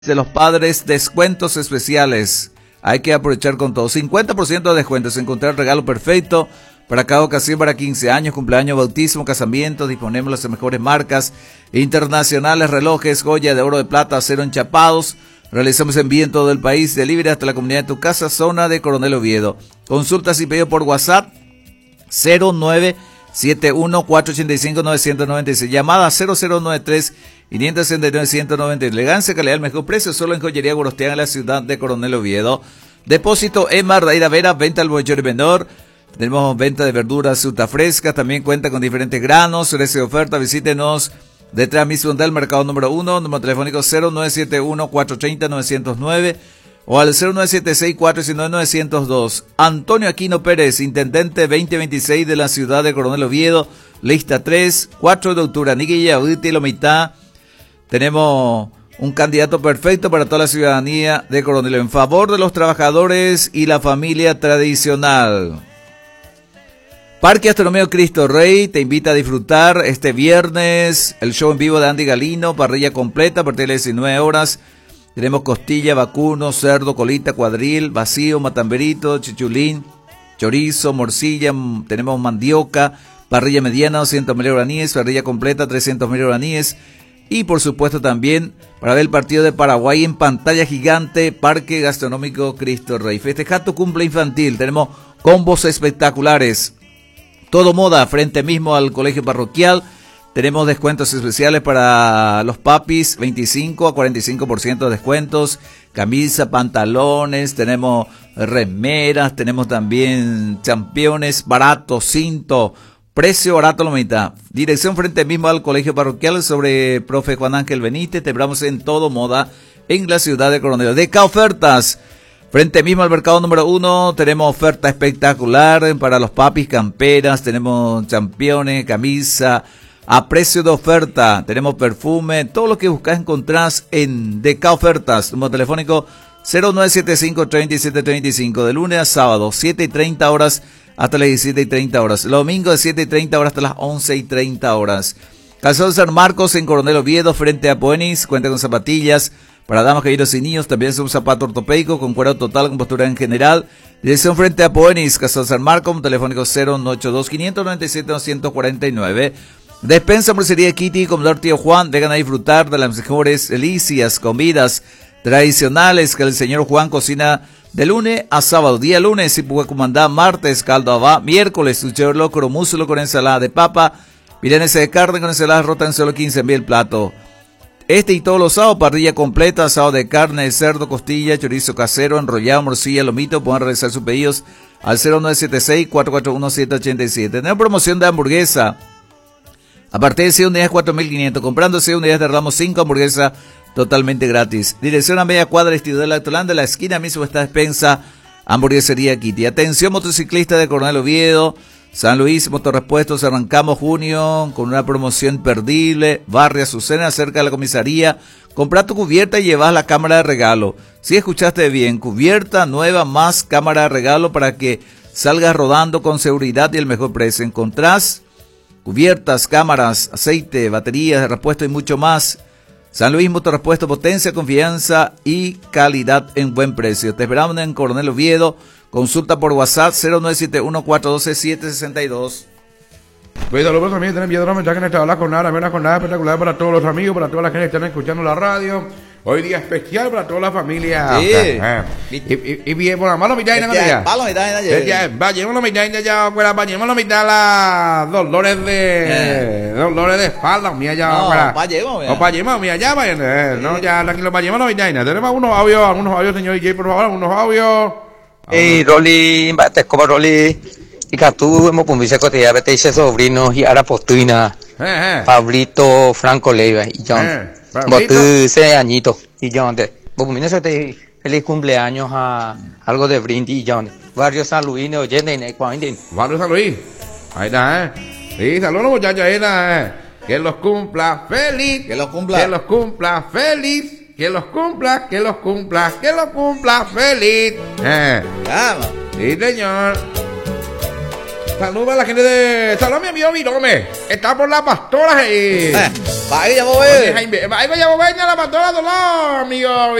de los padres, descuentos especiales. Hay que aprovechar con todo. 50% de descuentos. Encontrar el regalo perfecto para cada ocasión, para 15 años, cumpleaños, bautismo, casamiento. Disponemos de las mejores marcas internacionales, relojes, joya de oro, de plata, acero enchapados. Realizamos envío en todo el país, delivery hasta la comunidad de tu casa, zona de Coronel Oviedo. Consultas y pedido por WhatsApp 0971-485-996. Llamada 0093-569-190. Elegancia, calidad, el mejor precio, solo en Joyería Gorostiaga en la ciudad de Coronel Oviedo. Depósito Emar, Daira Vera, venta al mayor y menor. Tenemos venta de verduras, fruta fresca, también cuenta con diferentes granos, precio de oferta. Visítenos detrás mismo del mercado número 1, número telefónico 0971-430-909 o al 0976-419-902. Antonio Aquino Pérez, intendente 2026 de la ciudad de Coronel Oviedo, lista 3, 4 de octubre, Niguilla, Uti, Lomitá. Tenemos un candidato perfecto para toda la ciudadanía de Coronel, en favor de los trabajadores y la familia tradicional. Parque Astronomía Cristo Rey te invita a disfrutar este viernes el show en vivo de Andy Galino, parrilla completa a partir de las 19 horas. Tenemos costilla, vacuno, cerdo, colita, cuadril, vacío, matamberito, chichulín, chorizo, morcilla, tenemos mandioca, parrilla mediana, 200.000 guaraníes, parrilla completa, 300.000 guaraníes. Y por supuesto también para ver el partido de Paraguay en pantalla gigante, Parque Gastronómico Cristo Rey. Festejar tu cumple infantil, tenemos combos espectaculares. Todo moda, frente mismo al colegio parroquial. Tenemos descuentos especiales para los papis, 25 a 45% de descuentos. Camisa, pantalones, tenemos remeras, tenemos también championes, barato, cinto, precio barato la mitad. Dirección frente mismo al colegio parroquial sobre Profe Juan Ángel Benítez. Te esperamos en Todo Moda en la ciudad de Coronel. Deca Ofertas. Frente mismo al mercado número 1, tenemos oferta espectacular para los papis, camperas, tenemos championes, camisa, a precio de oferta, tenemos perfume, todo lo que buscas encontrás en DK Ofertas, número telefónico 0975-3735, de lunes a sábado, 7:30 horas hasta las 17:30 horas, domingo de 7:30 horas hasta las 11:30 horas. Calzado San Marcos en Coronel Oviedo, frente a Poenis, cuenta con zapatillas para damas, caballeros y niños, también es un zapato ortopédico con cuero total, con postura en general. Dirección frente a Poenis, Calzado San Marcos, telefónico 082-597-249. Despensa Hamburguesería Kitty, Comedor Tío Juan, vengan a disfrutar de las mejores delicias, comidas tradicionales que el señor Juan cocina de lunes a sábado. Día lunes, Sipuacumandá, martes, caldo abá, miércoles, suchero locro, músculo con ensalada de papa, milanesa de carne con ensalada rota en solo 15.000 el plato. Este y todos los sábados, parrilla completa, asado de carne, de cerdo, costilla, chorizo casero, enrollado, morcilla, lomito. Pueden realizar sus pedidos al 0976-441-787. Tenemos promoción de hamburguesa. A partir de 100 unidades, 4.500. Comprando 100 unidades, te damos 5 hamburguesas totalmente gratis. Dirección a media cuadra, estilo de la Actolán, de la esquina mismo está Despensa Hamburguesería Kitty. Atención, motociclista de Coronel Oviedo, San Luis, Motorrepuestos, arrancamos junio con una promoción imperdible. Barrio Azucena, cerca de la comisaría. Comprá tu cubierta y llevas la cámara de regalo. Si escuchaste bien, cubierta nueva más cámara de regalo para que salgas rodando con seguridad y el mejor precio. Encontrás cubiertas, cámaras, aceite, baterías de repuesto y mucho más. San Luis Motorrepuestos, potencia, confianza y calidad en buen precio. Te esperamos en Coronel Oviedo. Consulta por WhatsApp 0971-412-762. Pues saludos también, tenemos viendo mensajes en esta jornada espectacular para todos los amigos, para toda la gente que están escuchando la radio. Hoy día especial para toda la familia. Sí. Y bien, por la mano mitad y nada. Vayamos la mitad y ya, vayamos la mitad las dolores de espalda, mía ya. No, vayamos, mía ya, no, ya, aquí lo vayamos la mitad y nada. Tenemos algunos audios, señor DJ, por favor, algunos audios. Rolly, bate como Rolly. Y que tú hemos conversado con ella, vete ese sobrino y ahora postuina. Pablito Franco Leiva y John. Botu 6 añitos y John. Vos te feliz cumpleaños a algo de brindis y John. Barrio San Luis, ne oyente en Ecuador. Barrio San Luis. Ahí está, Sí, saludos muchachos, ahí está, Que los cumpla feliz. Que los cumpla. Que los cumpla feliz. Que los cumpla, que los cumpla, que los cumpla feliz. Sí, señor. Saludos a la gente de... Saludos a mi amigo Virome. Está por la Pastora. Vaya, ya voy. Vaya, ya voy, la pastora, amigo.